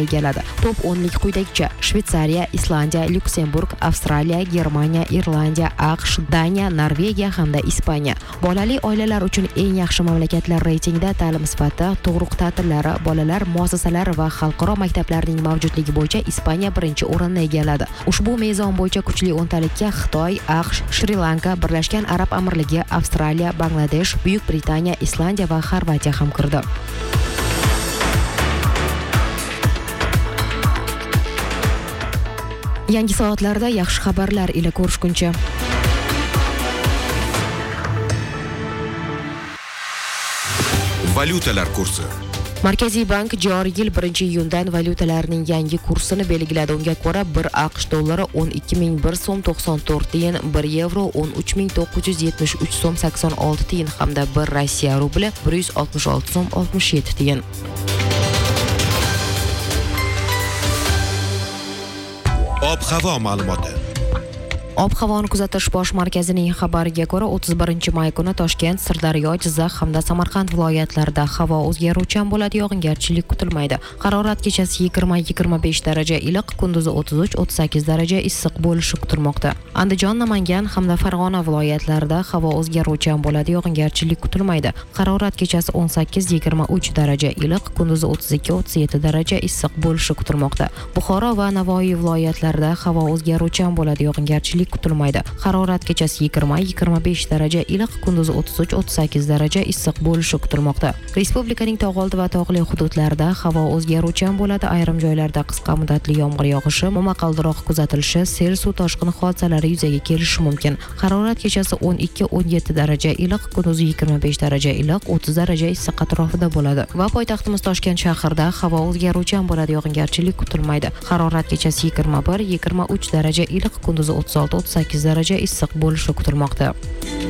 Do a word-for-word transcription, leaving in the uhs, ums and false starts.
egalladi. Top o'nlik quyidagicha: Shveysariya, Islandiya, Lyuksemburg, Avstraliya, Germaniya, Irlandiya, AQSh, Daniya, Norvegiya hamda Ispaniya. Bolali oilalar uchun eng yaxshi mamlakatlar reytingida ta'lim sifati, tug'ruq ta'tillari, bolalar muassasalari va xalqaro maktablarning mavjudligi bo'yicha Ispaniya birinchi o'rinni egalladi. Ushbu mezon bo'yicha kuchli o'ntalikka Xitoy, AQSh, Shri-Lanka, Birlashgan Arab Amirligi, Avstraliya, Bangladesh, Buyuk Britaniya, Islandiya va Xorvatiya ham kirdi. Yangi soatlarda yaxshi xabarlar ila ko'rishguncha. Valyutalar kursi. Markaziy bank joriy yil birinchi iyundan valyutalarning yangi kursini belgiladi. Unga ko'ra bir AQSh dollari o'n ikki ming bir so'm to'qson to'rt tiyin, bir yevro o'n uch ming to'qqiz yuz yetmish uch so'm sakson olti tiyin hamda bir Rossiya rubli bir yuz oltmish olti so'm oltmish yetti tiyin. Ob-havo ma'lumoti. Ob-havoni kuzatish bosh markazining xabariga ko'ra o'ttiz birinchi may kuni Toshkent, Sirdaryo, Jizzax hamda Samarqand viloyatlarida havo o'zgaruvchan bo'ladi, yog'ingarchilik kutilmaydi. Harorat kechasi yigirma yigirma besh daraja iliq, kunduzi o'ttiz uch o'ttiz sakkiz daraja issiq bo'lishi kutilmoqda. Andijon, Namangan hamda Farg'ona viloyatlarida havo o'zgaruvchan bo'ladi, yog'ingarchilik kutilmaydi. Harorat kechasi o'n sakkiz yigirma uch daraja iliq, kunduzi o'ttiz ikki o'ttiz yetti daraja issiq bo'lishi kutilmoqda. Buxoro va Navoiy viloyatlarida havo o'zgaruvchan bo'ladi, yog'ingarchilik kutilmaydi. Harorat kechasi yigirma yigirma besh daraja iliq, kunduzi o'ttiz uch o'ttiz sakkiz daraja issiq bo'lishi kutilmoqda. Respublikaning tog'oldi va tog'li hududlarida havo o'zgaruvchan bo'ladi. Ayrim joylarda qisqa muddatli yomg'ir yog'ishi, momaqaldiroq kuzatilishi, sel, suv toshqini hodisalari yuzaga kelishi mumkin. Harorat kechasi o'n ikki o'n yetti daraja iliq, kunduzi yigirma besh daraja iliq, o'ttiz daraja issiq atrofida bo'ladi. Va poytaxtimiz Toshkent shahrida havo o'zgaruvchan bo'ladi, yog'ingarchilik kutilmaydi. Harorat kechasi yigirma bir yigirma uch daraja iliq, kunduzi o'ttiz olti o'ttiz sakkiz daraja issiq bo'lishi kutilmoqda.